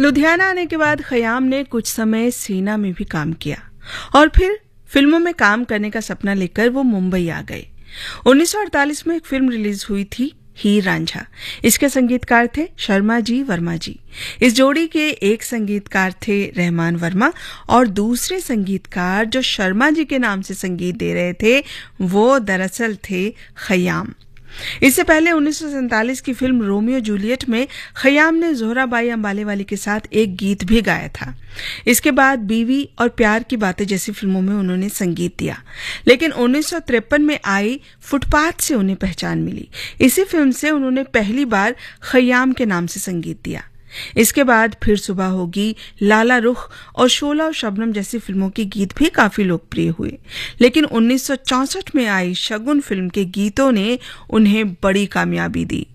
लुधियाना आने के बाद खयाम ने कुछ समय सेना में भी काम किया और फिर फिल्मों में काम करने का सपना लेकर वो मुंबई आ गए। 1948 में एक फिल्म रिलीज हुई थी, हीर रांझा। इसके संगीतकार थे शर्मा जी वर्मा जी। इस जोड़ी के एक संगीतकार थे रहमान वर्मा और दूसरे संगीतकार जो शर्मा जी के नाम से संगीत दे रहे थे वो दरअसल थे खयाम। इससे पहले 1947 की फिल्म रोमियो जूलियट में खयाम ने ज़ोहराबाई अंबालेवाली के साथ एक गीत भी गाया था। इसके बाद बीवी और प्यार की बातें जैसी फिल्मों में उन्होंने संगीत दिया, लेकिन 1953 में आई फुटपाथ से उन्हें पहचान मिली। इसी फिल्म से उन्होंने पहली बार खयाम के नाम से संगीत दिया। इसके बाद फिर सुबह होगी, लाला रुख और शोला और शबनम जैसी फिल्मों के गीत भी काफी लोकप्रिय हुए, लेकिन 1964 में आई शगुन फिल्म के गीतों ने उन्हें बड़ी कामयाबी दी।